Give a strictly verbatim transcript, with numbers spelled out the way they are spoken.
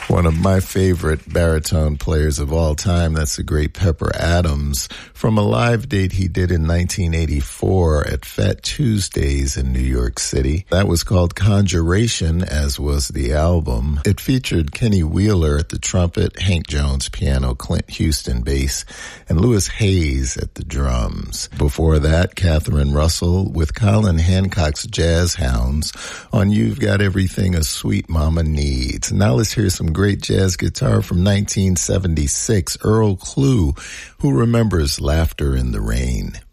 One of my favorite baritone players of all time. That's the great Pepper Adams from a live date he did in nineteen eighty-four at Fat Tuesdays in New York City. That was called Conjuration, as was the album. It featured Kenny Wheeler at the trumpet, Hank Jones piano, Clint Houston bass, and Louis Hayes at the drums. Before that, Catherine Russell with Colin Hancock's Jazz Hounds on You've Got Everything a Sweet Mama Needs. Now let's hear some great jazz guitar from nineteen seventy-six, Earl Klugh, who remembers Laughter in the Rain.